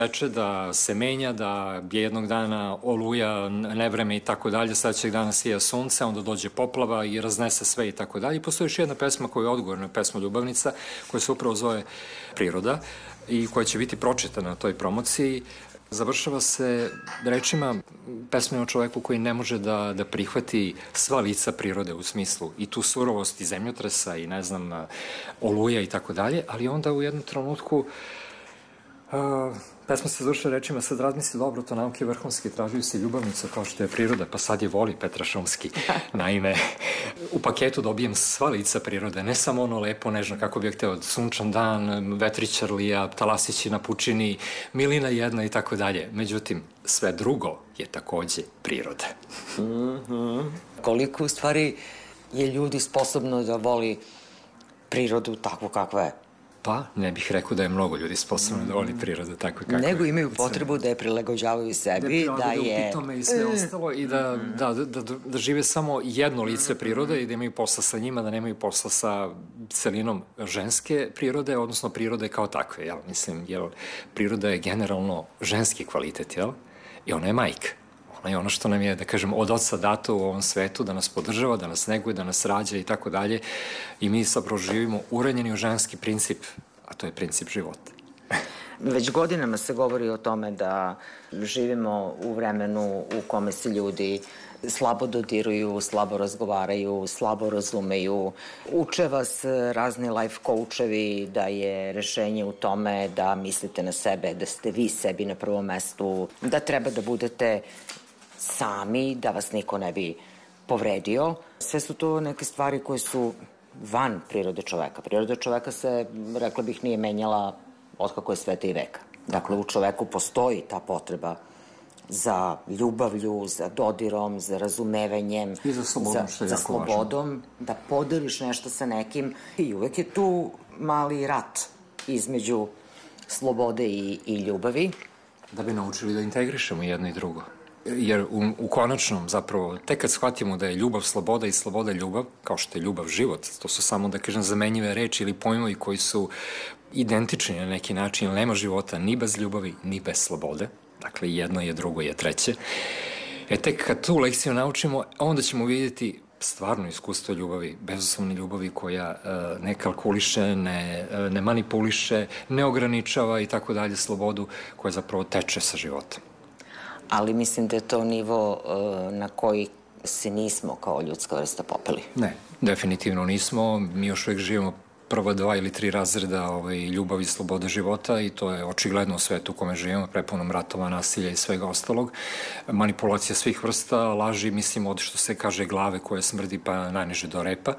Teče, da se menja, da je jednog dana oluja, nevreme i tako dalje, sledećeg dana sija sunce, onda dođe poplava i raznese sve i tako dalje. I postoji još jedna pesma koja je odgovorna, pesma Ljubavnica, koja se upravo zove Priroda i koja će biti pročitana na toj promociji. Završava se rečima pesme o čoveku koji ne može da prihvati sva lica prirode u smislu i tu surovost i zemljotresa i ne znam, oluja i tako dalje, ali onda u jednom trenutku pesma se završava rečima: sad razmisli dobro, to nauke vrhunske, tražuju se ljubavnicu kao što je priroda, pa sad je voli Petra Šumski. Naime, u paketu dobijem sva lica prirode, ne samo ono lepo, nežno kako bih hteo, sunčan dan, vetričarlija, talasići na pučini, milina jedna i tako dalje. Međutim, sve drugo je takođe priroda. Koliko u stvari je ljudi sposobno da voli prirodu takvu kakva je? Pa, ne bih rekao da je mnogo ljudi sposobno da voli prirodu tako kako je. Nego imaju potrebu da je prilagođavaju sebi, da je... upitome i sve ostalo i da žive samo jedno lice prirode i da imaju posla sa njima, da nemaju posla sa celinom ženske prirode, odnosno prirode kao takve, jel? Mislim, jel, priroda je generalno ženski kvalitet, jel? I ona je majka. Ona je ono što nam je, da kažem, od oca dato u ovom svetu, da nas podržava, da nas neguje, da nas rađa i tako dalje. I mi zapravo živimo uranjeni u ženski princip, a to je princip života. Već godinama se govori o tome da živimo u vremenu u kome se ljudi slabo dodiruju, slabo razgovaraju, slabo razumeju. Uče vas razni life coachevi da je rešenje u tome da mislite na sebe, da ste vi sebi na prvom mestu, da treba da budete sami, da vas niko ne bi povredio. Sve su to neke stvari koje su van prirode čoveka. Priroda čoveka se, rekla bih, nije menjala otkako je sveta i veka. Dakle, u čoveku postoji ta potreba za ljubavlju, za dodirom, za razumevanjem, i za slobodom, što je za jako slobodom, važno. Da podeliš nešto sa nekim i uvek je tu mali rat između slobode i ljubavi. Da bi naučili da integrišemo jedno i drugo. Jer u konačnom, zapravo, tek kad shvatimo da je ljubav sloboda i sloboda ljubav, kao što je ljubav život, to su samo, da kažem, zamenjive reči ili pojmovi koji su identični na neki način, jer nema života ni bez ljubavi, ni bez slobode. Dakle, jedno je, drugo je, treće. Tek kad tu lekciju naučimo, onda ćemo vidjeti stvarno iskustvo ljubavi, bezuslovne ljubavi koja ne kalkuliše, ne manipuliše, ne ograničava i tako dalje slobodu koja zapravo teče sa životom. Ali mislim da je to nivo na koji se nismo kao ljudska vrsta popeli. Ne, definitivno nismo. Mi još uvijek živimo prva 2 ili 3 razreda ljubavi i slobode života i to je očigledno u svetu u kome živimo, prepunom ratova, nasilja i svega ostalog. Manipulacija svih vrsta, laži, mislim, od što se kaže glave koje smrdi pa najniže do repa.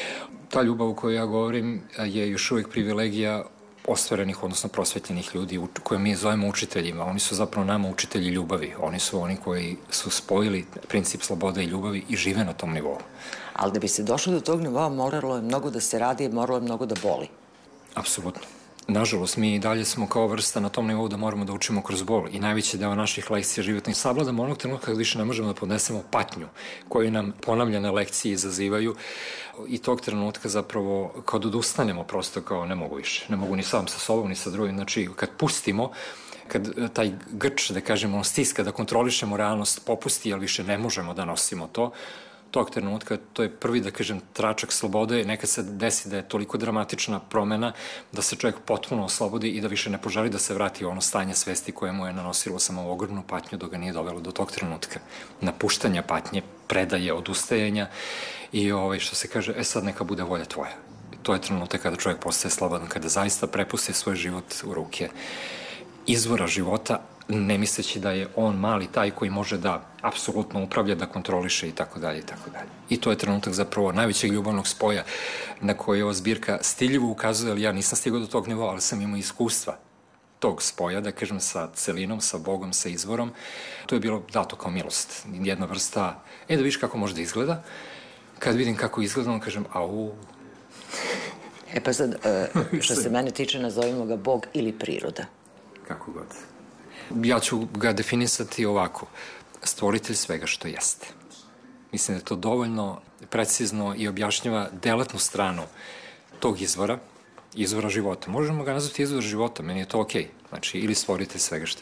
Ta ljubav u kojoj ja govorim je još uvijek privilegija ostvarenih, odnosno prosvetljenih ljudi koje mi zovemo učiteljima. Oni su zapravo nama učitelji ljubavi. Oni su oni koji su spojili princip slobode i ljubavi i žive na tom nivou. Ali da bi se došlo do tog nivoa, moralo je mnogo da se radi, moralo je mnogo da boli. Apsolutno. Nažalost, mi i dalje smo kao vrsta na tom nivou da moramo da učimo kroz bol i najveći deo naših lekcija životnih savladamo onog trenutka kad više ne možemo da podnesemo patnju koju nam ponavljane lekcije izazivaju i tog trenutka zapravo kad odustanemo prosto kao ne mogu više, ne mogu ni sam sa sobom ni sa drugim, znači kad pustimo, kad taj grč, da kažemo, stiska, da kontrolišemo realnost popusti, jer više ne možemo da nosimo to, tog trenutka, to je prvi, da kažem, tračak slobode, nekad se desi da je toliko dramatična promena da se čovjek potpuno oslobodi i da više ne poželi da se vrati u ono stanje svesti koje mu je nanosilo samo ogromnu patnju dok ga nije dovelo do tog trenutka. Napuštanja patnje, predaje, odustajanja i što se kaže, sad neka bude volja tvoja. To je trenutak kada čovjek postaje slobodan, kada zaista prepusti svoj život u ruke izvora života, ne misleći da je on mali taj koji može da apsolutno upravlja, da kontroliše i tako dalje i tako dalje. I to je trenutak zapravo najvećeg ljubavnog spoja na koje ova zbirka stiljivo ukazuje, ali ja nisam stigao do tog nivoa, ali sam imao iskustva tog spoja, da kažem, sa celinom, sa Bogom, sa izvorom. To je bilo dato kao milost. Jedna vrsta, da vidiš kako može da izgleda. Kad vidim kako izgleda, on kažem, au. Pa sad, što se mene tiče, nazovimo ga Bog ili priroda. Kako god. Ja ću ga definisati ovako. Stvoritelj svega što jeste. Mislim da je to dovoljno precizno i objašnjava delatnu stranu tog izvora izvora života. Možemo ga nazvati izvor života, meni je to okej. Znači, ili stvoritelj svega što